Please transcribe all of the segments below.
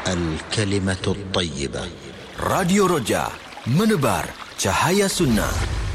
الكلمة الطيبة. Radio Roja, menebar cahaya sunnah.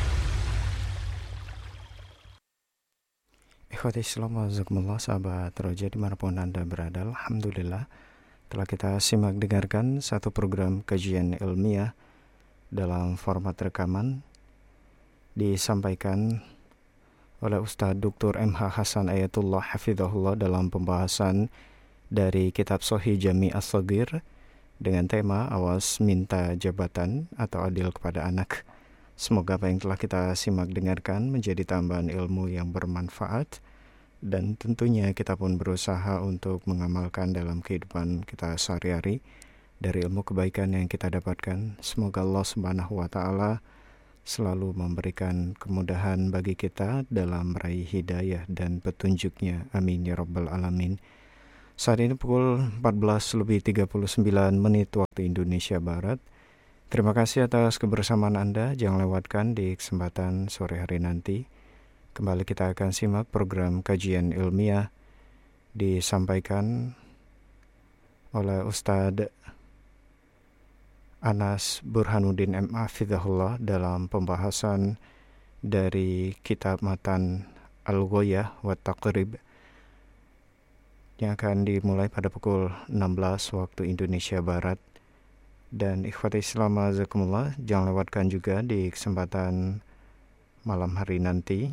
Ikhwati Islam, wazakumullah, sahabat Roja dimanapun Anda berada. Alhamdulillah telah kita simak dengarkan satu program kajian ilmiah dalam format rekaman disampaikan oleh Ustaz Dr. M.H. Hasan Ayatullah Hafizahullah dalam pembahasan dari kitab Sahih Jami' As-Shaghir dengan tema Awas Minta Jabatan atau Adil kepada Anak. Semoga apa yang telah kita simak dengarkan menjadi tambahan ilmu yang bermanfaat, dan tentunya kita pun berusaha untuk mengamalkan dalam kehidupan kita sehari-hari dari ilmu kebaikan yang kita dapatkan. Semoga Allah Subhanahu wa Ta'ala selalu memberikan kemudahan bagi kita dalam meraih hidayah dan petunjuknya. Amin ya rabbal alamin. Saat ini pukul 14:39 waktu Indonesia Barat. Terima kasih atas kebersamaan Anda. Jangan lewatkan di kesempatan sore hari nanti. Kembali kita akan simak program kajian ilmiah disampaikan oleh Ustadz Anas Burhanuddin M. Hafizahullah dalam pembahasan dari kitab Matan Al-Ghoyah wa Taqrib yang akan dimulai pada pukul 16 waktu Indonesia Barat. Dan ikhwati Islam azakumullah, jangan lewatkan juga di kesempatan malam hari nanti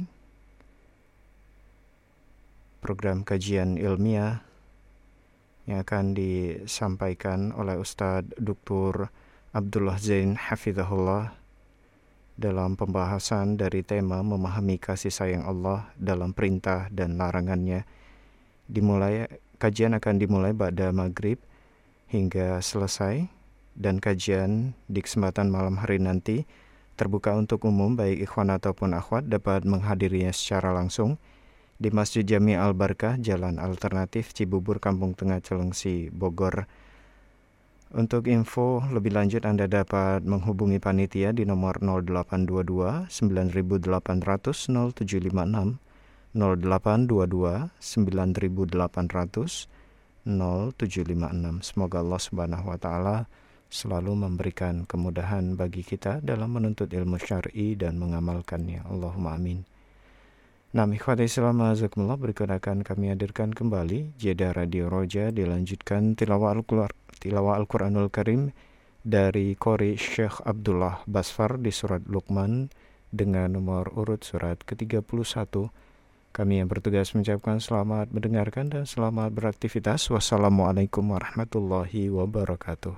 program kajian ilmiah yang akan disampaikan oleh Ustadz Dr. Abdullah Zain Hafizahullah dalam pembahasan dari tema memahami kasih sayang Allah dalam perintah dan larangannya. Kajian akan dimulai pada maghrib hingga selesai, dan kajian di kesempatan malam hari nanti terbuka untuk umum, baik ikhwan ataupun akhwat dapat menghadirinya secara langsung di Masjid Jami' Al-Barkah, Jalan Alternatif Cibubur, Kampung Tengah, Cilengsi, Bogor. Untuk info lebih lanjut Anda dapat menghubungi panitia di nomor 0822 9800 0756, 0822 9800 0756. Semoga Allah Subhanahu wa Ta'ala selalu memberikan kemudahan bagi kita dalam menuntut ilmu syar'i dan mengamalkannya. Allahumma amin. Nah, ikhwati Islam azakumullah, berikut akan kami hadirkan kembali jeda Radio Roja dilanjutkan tilawah Al-Quranul Karim dari Qori Syekh Abdullah Basfar di surat Luqman dengan nomor urut surat ke-31. Kami yang bertugas mengucapkan selamat mendengarkan dan selamat beraktivitas. Wassalamualaikum warahmatullahi wabarakatuh.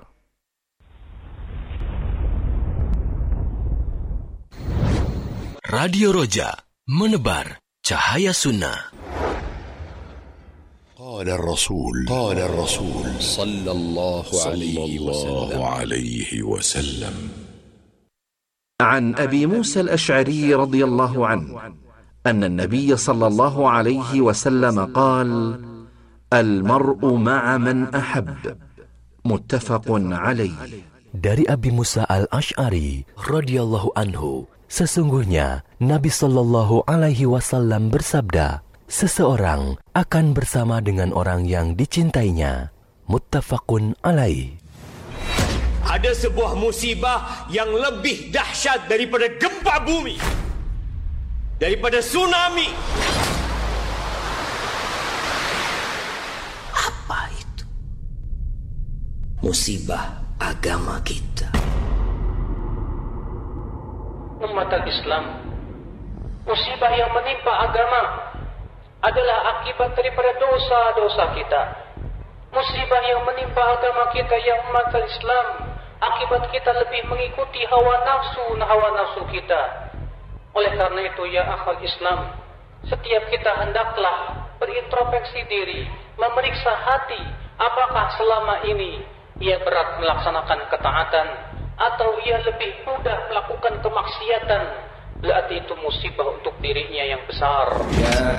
Radio Roja, menebar cahaya sunnah. قال الرسول صلى الله عليه وسلم عن أبي موسى الأشعري رضي الله عنه أن النبي صلى الله عليه وسلم قال: المرء مع من أحب، متفق عليه. Dari Abi Musa al-Ash'ari radhiyallahu anhu, sesungguhnya Nabi sallallahu alaihi wasallam bersabda, seseorang akan bersama dengan orang yang dicintainya. Muttafaqun alaih. Ada sebuah musibah yang lebih dahsyat daripada gempa bumi, daripada tsunami. Apa itu? Musibah agama kita. Umat Islam, musibah yang menimpa agama adalah akibat daripada dosa-dosa kita. Musibah yang menimpa agama kita yang umat Islam, akibat kita lebih mengikuti hawa nafsu kita. Oleh karena itu, ya akhwal Islam, setiap kita hendaklah berintrospeksi diri, memeriksa hati, apakah selama ini ia berat melaksanakan ketaatan atau ia lebih mudah melakukan kemaksiatan. Berarti itu musibah untuk dirinya yang besar. Ya